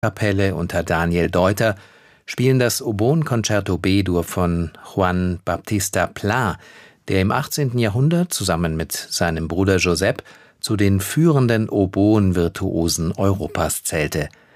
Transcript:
Kapelle unter Daniel Deuter spielen das Oboen-Concerto B-Dur von Juan Baptista Pla, der im 18. Jahrhundert zusammen mit seinem Bruder Josep zu den führenden Oboen-Virtuosen Europas zählte.